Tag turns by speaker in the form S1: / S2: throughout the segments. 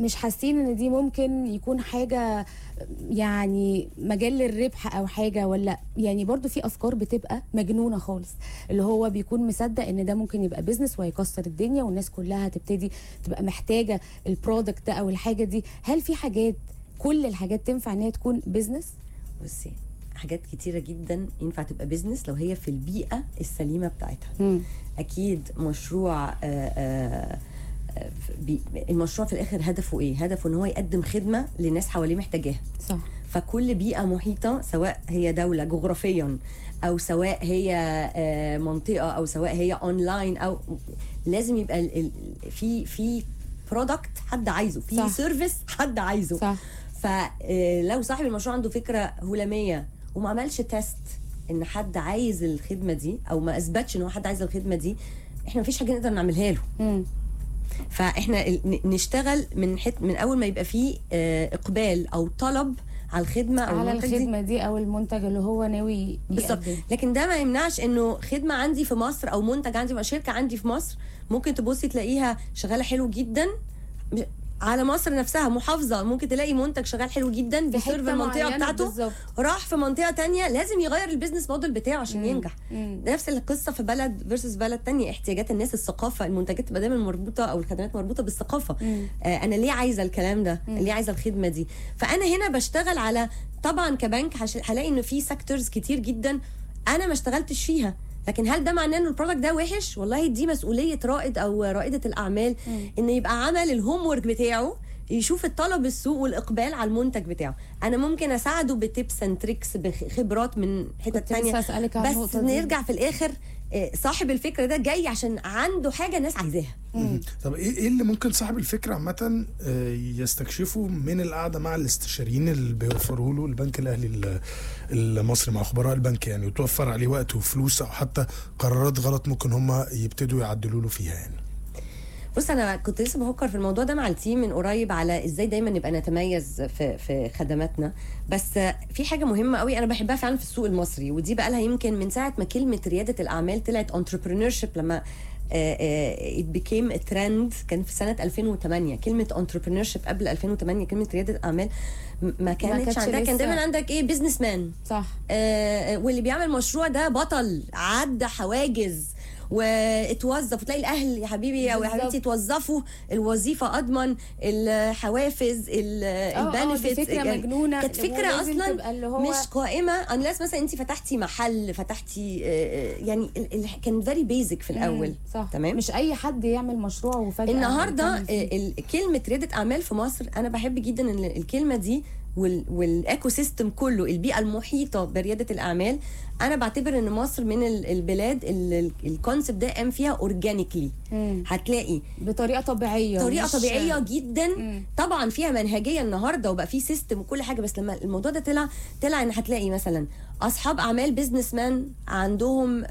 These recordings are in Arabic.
S1: مش حاسين ان دي ممكن يكون حاجه يعني مجال للربح او حاجه؟ ولا يعني برضو في افكار بتبقى مجنونه خالص، اللي هو بيكون مصدق ان ده ممكن يبقى بيزنس وهيكسر الدنيا والناس كلها هتبتدي تبقى محتاجه البرودكت ده او الحاجه دي. هل في حاجات، كل الحاجات تنفع ان هي تكون بيزنس؟
S2: بصي، حاجات كتيرة جدا ينفع تبقى بيزنس لو هي في البيئة السليمة بتاعتها. أكيد مشروع المشروع في الآخر هدفه إيه؟ هدفه إن هو يقدم خدمة لناس حواليه محتاجاها.
S1: صح.
S2: فكل بيئة محيطة، سواء هي دولة جغرافيا أو سواء هي منطقة أو سواء هي أونلاين، أو لازم يبقى في برودكت حد عايزه، في سيرفيس حد عايزه.
S1: صح.
S2: فلو صاحب المشروع عنده فكرة هلامية وما عملش تيست ان حد عايز الخدمة دي او ما اثبتش ان هو حد عايز الخدمة دي، احنا مفيش حاجة نقدر نعملها له. فاحنا نشتغل من اول ما يبقى فيه اقبال او طلب على الخدمة او
S1: على الخدمة دي او المنتج اللي هو ناوي
S2: بالظبط. لكن ده ما يمنعش انه خدمة عندي في مصر او منتج عندي او شركة عندي في مصر ممكن تبصي تلاقيها شغالة حلو جدا على مصر نفسها، محافظة ممكن تلاقي منتج شغال حلو جدا بيسيرف المنطقة بتاعته بالزبط. راح في منطقة تانية لازم يغير البيزنس موديل بتاعه عشان ينجح. نفس القصة في بلد فيرسس بلد تانية، احتياجات الناس، الثقافة، المنتجات تبقى دايما مربوطة او الخدمات مربوطة بالثقافة. انا ليه عايزة الكلام ده؟ ليه عايزة الخدمة دي؟ فانا هنا بشتغل على، طبعا كبنك هلاقي انه في سيكتورز كتير جدا انا ما اشتغلتش فيها، لكن هل ده معناه ان البرودكت ده وحش؟ والله دي مسؤوليه رائد او رائده الاعمال ان يبقى عمل الهوم ورك بتاعه، يشوف الطلب السوق والاقبال على المنتج بتاعه. انا ممكن اساعده بتيبس اند تريكس، بخبرات من حتت ثانيه، بس نرجع في الاخر صاحب الفكره ده جاي عشان عنده حاجه الناس عايزاها.
S3: طب ايه اللي ممكن صاحب الفكره عامه يستكشفه من القعده مع الاستشاريين اللي بيوفروا له البنك الاهلي المصري مع خبراء البنك، يعني وتوفر عليه وقت وفلوس او حتى قرارات غلط ممكن هم يبتدوا يعدلوا له فيها؟ يعني
S2: بص، انا كنت لسه بفكر في الموضوع ده مع التيم من قريب على ازاي دايما نبقى نتميز في خدماتنا. بس في حاجه مهمه قوي انا بحبها فعلا في السوق المصري، ودي بقى لها يمكن من ساعه ما كلمه رياده الاعمال طلعت entrepreneurship، لما it became a trend كان في سنه 2008. كلمه entrepreneurship قبل 2008 كلمه رياده الاعمال ما كانتش عندها، كان دايما عندك ايه؟ بيزنس مان.
S1: صح.
S2: واللي بيعمل مشروع ده بطل عدى حواجز واتوظف، وتلاقي الاهل يا حبيبي او يا حبيبتي توظفوا، الوظيفه اضمن، الحوافز، البنفيتس.
S1: فكره مجنونه،
S2: كانت فكره اصلا مش قائمه انلاس مثلا انت فتحتي محل، فتحتي يعني كان فيري بيزك في الاول.
S1: صح.
S2: تمام،
S1: مش اي حد يعمل مشروع وفجاه.
S2: النهارده كلمه رياده اعمال في مصر انا بحب جدا ان الكلمه دي والايكو سيستم كله، البيئه المحيطه برياده الاعمال، انا بعتبر ان مصر من البلاد الكونسبت ده قام فيها اورجانيكلي. هتلاقي
S1: بطريقه طبيعيه
S2: جدا. طبعا فيها منهجيه النهارده وبقى في سيستم وكل حاجه، بس لما الموضوع ده طلع ان هتلاقي مثلا اصحاب اعمال بيزنس مان عندهم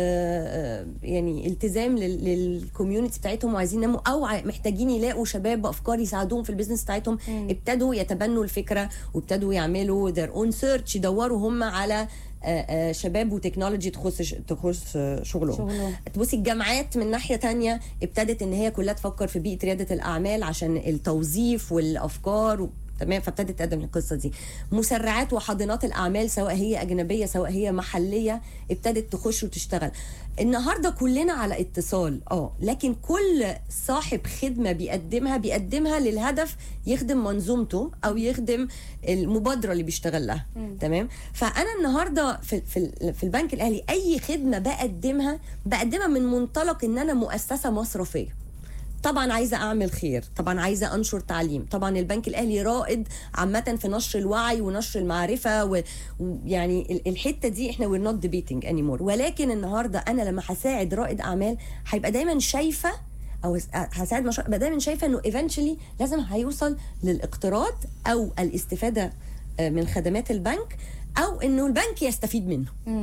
S2: يعني التزام للكوميونتي بتاعتهم وعايزين ينموا، او محتاجين يلاقوا شباب بافكار يساعدوهم في البيزنس بتاعتهم. ابتدوا يتبنوا الفكره وابتدوا يعملوا their own search، يدوروا هم على شباب وتكنولوجي تخص شغلهم. تبصي الجامعات من ناحيه تانية ابتدت ان هي كلها تفكر في بيئه رياده الاعمال عشان التوظيف والافكار تمام، فابتدت تقدم القصه دي. مسرعات وحاضنات الاعمال سواء هي اجنبيه سواء هي محليه ابتدت تخش وتشتغل. النهارده كلنا على اتصال، لكن كل صاحب خدمه بيقدمها للهدف يخدم منظومته او يخدم المبادره اللي بيشتغل لها. تمام، فانا النهارده في البنك الاهلي اي خدمه بقدمها من منطلق ان انا مؤسسه مصرفيه. طبعا عايزه اعمل خير، طبعا عايزه انشر تعليم، طبعا البنك الاهلي رائد عامه في نشر الوعي ونشر المعرفه، ويعني الحته دي احنا we're not debating anymore. ولكن النهارده انا لما هساعد رائد اعمال هيبقى دايما شايفه، او هساعد مشروع يبقى دايما شايفه انه eventually لازم هيوصل للاقتراض او الاستفاده من خدمات البنك، او انه البنك يستفيد منه.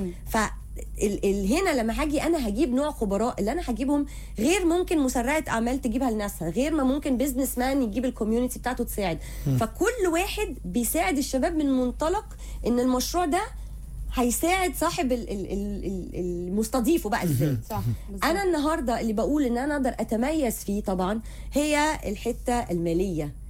S2: هنا لما هاجي انا هجيب نوع خبراء اللي انا هجيبهم غير ممكن مسرعه اعمال تجيبها لناسها، غير ما ممكن بيزنس مان يجيب الكوميونتي بتاعته تساعد. فكل واحد بيساعد الشباب من منطلق ان المشروع ده هيساعد صاحب المستضيفه بقى ازاي. انا النهارده اللي بقول ان انا اقدر اتميز فيه طبعا هي الحته الماليه،